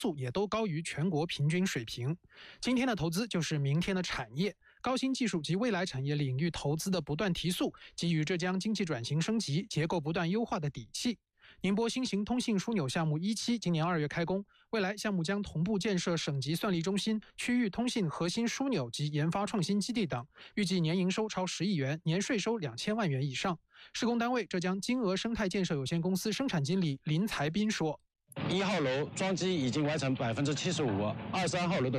速也都高于全国平均水平。今天的投资就是明天的产业，高新技术及未来产业领域投资的不断提速，给予浙江经济转型升级、结构不断优化的底气。宁波新型通信枢纽项目1期今年2月开工，未来项目将同步建设省级算力中心、区域通信核心枢纽及研发创新基地等，预计年营收超10亿元，年税收2000万元以上。施工单位浙江金鹅生态建设有限公司生产经理林才斌说：“1 号楼装机已经完成75%，23号楼的